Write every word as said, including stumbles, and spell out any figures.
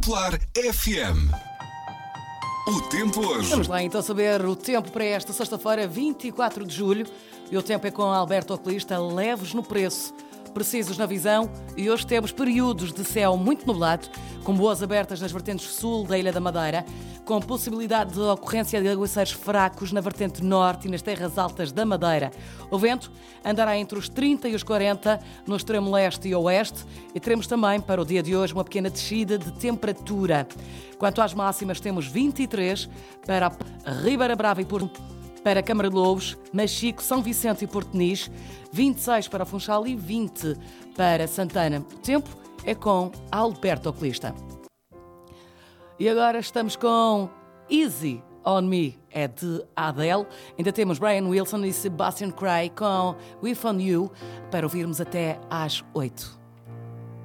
Popular F M. O tempo hoje. Vamos lá então saber o tempo para esta sexta-feira, vinte e quatro de julho. E o tempo é com Alberto Oculista, leves no preço, precisos na visão. E hoje temos períodos de céu muito nublado, com boas abertas nas vertentes sul da Ilha da Madeira, com possibilidade de ocorrência de aguaceiros fracos na vertente norte e nas terras altas da Madeira. O vento andará entre os trinta e os quarenta no extremo leste e oeste, e teremos também para o dia de hoje uma pequena descida de temperatura. Quanto às máximas, temos vinte e três para Ribeira Brava e Porto, para Câmara de Lobos, Machico, São Vicente e Porto Nis, vinte e seis para Funchal e vinte para Santana. O tempo é com Alberto Oculista. E agora estamos com Easy on Me, é de Adele. Ainda temos Brian Wilson e Sebastian Cray com We Found You, para ouvirmos até às oito.